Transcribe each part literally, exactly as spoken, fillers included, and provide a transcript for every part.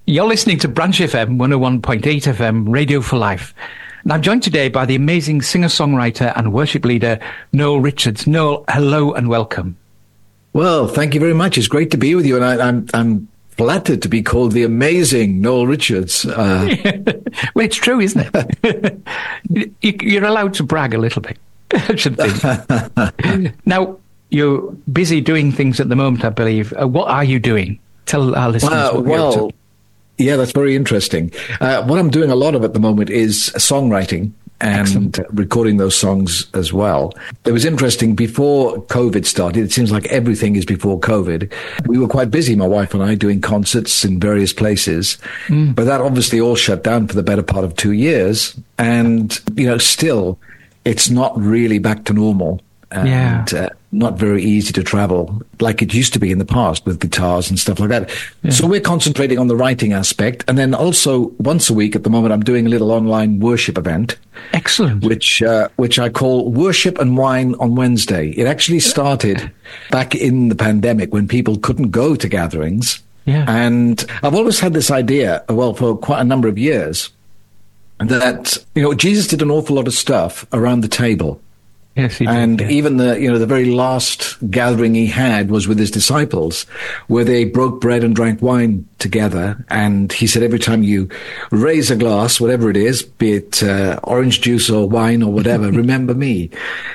You're listening to Branch F M, one oh one point eight F M, Radio for Life. And I'm joined today by the amazing singer-songwriter and worship leader, Noel Richards. Noel, hello and welcome. Well, thank you very much. It's great to be with you. And I, I'm, I'm flattered to be called the amazing Noel Richards. Uh, well, it's true, isn't it? You're allowed to brag a little bit, I should think. Now, you're busy doing things at the moment, I believe. Uh, what are you doing? Tell our listeners uh, what well, you're up to. Yeah, that's very interesting. Uh, what I'm doing a lot of at the moment is songwriting and Excellent. recording those songs as well. It was interesting before COVID started. It seems like everything is before COVID. We were quite busy, my wife and I, doing concerts in various places. Mm. But that obviously all shut down for the better part of two years. And, you know, still, it's not really back to normal. And yeah. uh, not very easy to travel like it used to be in the past with guitars and stuff like that. Yeah. So we're concentrating on the writing aspect. And then also once a week at the moment, I'm doing a little online worship event. Excellent. Which, uh, which I call Worship and Wine on Wednesday. It actually started back in the pandemic when people couldn't go to gatherings. Yeah. And I've always had this idea, well, for quite a number of years, that, you know, Jesus did an awful lot of stuff around the table. Yes, he did, and yeah. even the, you know, the very last gathering he had was with his disciples, where they broke bread and drank wine together. And he said, every time you raise a glass, whatever it is, be it uh, orange juice or wine or whatever, remember me.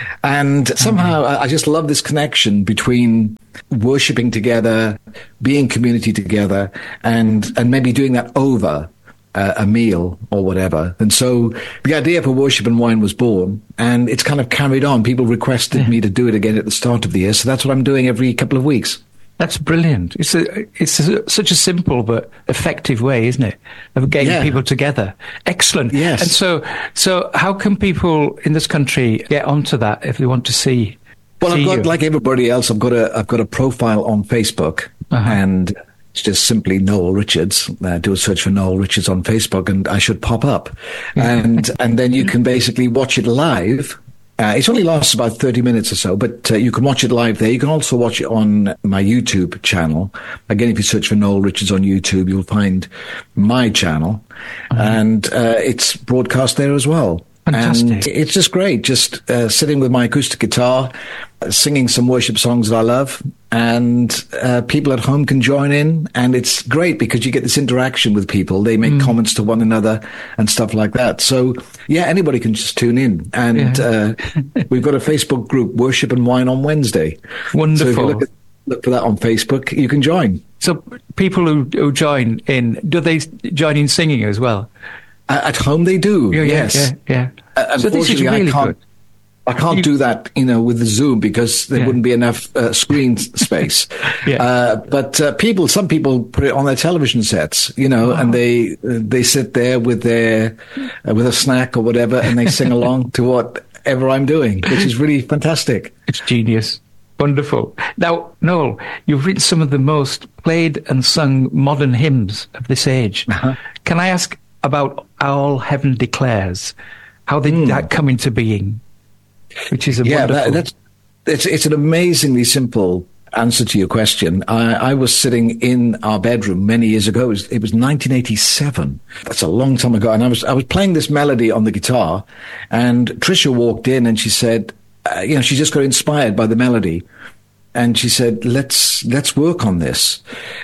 And somehow I, I just love this connection between worshiping together, being community together, and and maybe doing that over Uh, a meal or whatever. And so the idea for Worship and Wine was born, and it's kind of carried on. People requested yeah. me to do it again at the start of the year, so that's what I'm doing every couple of weeks. That's brilliant. It's a, it's a, such a simple but effective way, isn't it, of getting yeah. people together. Excellent. Yes. And so, so how can people in this country get onto that if they want to see? Well, see I've got, you? like everybody else, I've got a I've got a profile on Facebook, uh-huh. and it's just simply Noel Richards. Uh, do a search for Noel Richards on Facebook, and I should pop up. And and then you can basically watch it live. Uh, it only lasts about thirty minutes or so, but uh, you can watch it live there. You can also watch it on my YouTube channel. Again, if you search for Noel Richards on YouTube, you'll find my channel. Uh-huh. And uh, it's broadcast there as well. Fantastic. And it's just great, just uh, sitting with my acoustic guitar, uh, singing some worship songs that I love, and uh, people at home can join in. And it's great because you get this interaction with people. They make mm. comments to one another and stuff like that. So, yeah, anybody can just tune in. And yeah. uh, we've got a Facebook group, Worship and Wine on Wednesday. Wonderful. So if you look, at, look for that on Facebook, you can join. So people who, who join in, do they join in singing as well? At home, they do. Yeah, yes. Yeah, yeah. Uh, so this is really I can't, good. I can't you, do that, you know, with the Zoom because there yeah. wouldn't be enough uh, screen space. yeah. uh, but uh, people, some people put it on their television sets, you know, oh. and they uh, they sit there with their uh, with a snack or whatever, and they sing along to whatever I'm doing, which is really fantastic. It's genius. Wonderful. Now, Noel, you've written some of the most played and sung modern hymns of this age. Uh-huh. Can I ask about All Heaven Declares? How did mm. that come into being? Which is a yeah, wonderful... that, that's it's it's an amazingly simple answer to your question. I, I was sitting in our bedroom many years ago. It was, it was nineteen eighty-seven. That's a long time ago. And I was I was playing this melody on the guitar, and Tricia walked in and she said, uh, you know, she just got inspired by the melody. And she said, let's, let's work on this.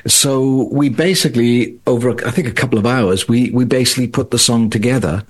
So we basically, over, I think a couple of hours, we, we basically put the song together.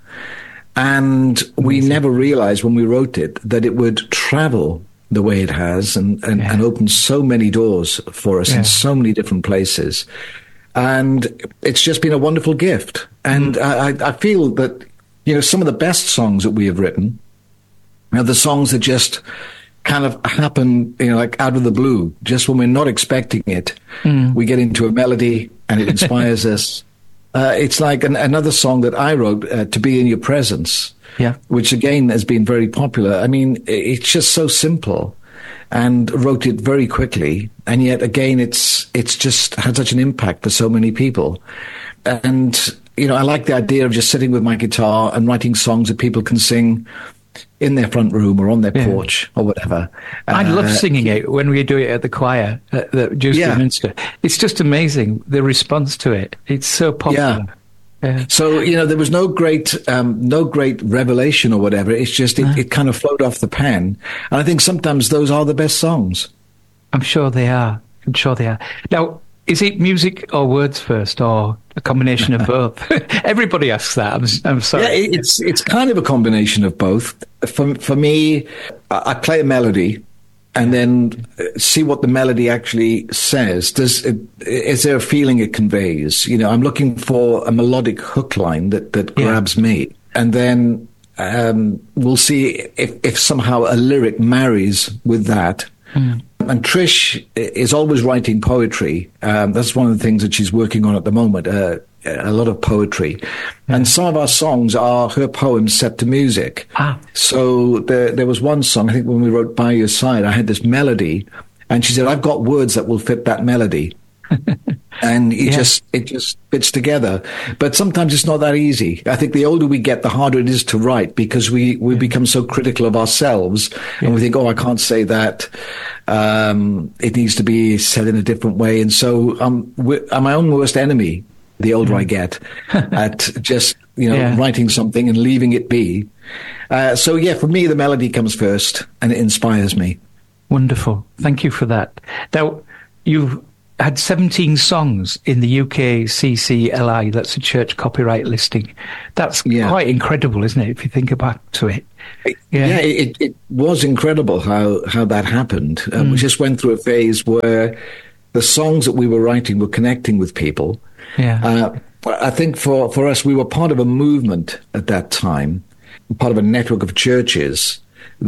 And we Amazing. never realized when we wrote it that it would travel the way it has and, and, yeah. and open so many doors for us yeah. in so many different places. And it's just been a wonderful gift. And mm. I, I feel that, you know, some of the best songs that we have written are the songs that just kind of happen, you know, like out of the blue, just when we're not expecting it. Mm. We get into a melody and it inspires us. Uh, it's like an, another song that I wrote, uh, To Be in Your Presence, yeah. which again has been very popular. I mean, it's just so simple, and wrote it very quickly. And yet again, it's, it's just had such an impact for so many people. And, you know, I like the idea of just sitting with my guitar and writing songs that people can sing in their front room or on their Yeah. porch or whatever. I Uh, love singing it when we do it at the choir at the Dewsbury Yeah. Minster. It's just amazing, the response to it. It's so popular. Yeah. So, you know, there was no great, um, no great revelation or whatever. It's just, it, it kind of flowed off the pen. And I think sometimes those are the best songs. I'm sure they are. I'm sure they are. Now, is it music or words first, or a combination of both? Everybody asks that. I'm, I'm sorry. Yeah, it- it's it's kind of a combination of both. For for me, I I play a melody, and then see what the melody actually says. Does it, is there a feeling it conveys? You know, I'm looking for a melodic hook line that that Yeah. grabs me, and then um, we'll see if if somehow a lyric marries with that. Mm. And Trish is always writing poetry. Um, that's one of the things that she's working on at the moment, uh, a lot of poetry. And some of our songs are her poems set to music. Ah. So there, there was one song, I think when we wrote By Your Side, I had this melody, and she said, I've got words that will fit that melody. And it Yeah. just it just fits together. But sometimes it's not that easy. I think the older we get, the harder it is to write, because we, we become so critical of ourselves, and we think, oh, I can't say that. Um, it needs to be said in a different way. And so um, we- I'm my own worst enemy the older I get at just, you know, Yeah. writing something and leaving it be. Uh, so, yeah, for me, the melody comes first, and it inspires me. Wonderful. Thank you for that. Now, you've had seventeen songs in the U K C C L I, that's a church copyright listing. That's Yeah. quite incredible, isn't it, if you think back to it? Yeah, Yeah. it, it was incredible how, how that happened. Um, We just went through a phase where the songs that we were writing were connecting with people. Yeah. Uh, but I think for, for us, we were part of a movement at that time, part of a network of churches